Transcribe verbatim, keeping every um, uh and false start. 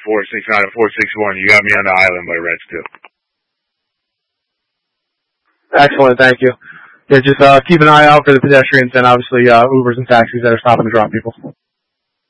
four six nine and four six one. You got me on the island by Reds too. Excellent, thank you. Yeah, just uh, keep an eye out for the pedestrians and obviously uh, Ubers and taxis that are stopping to drop people.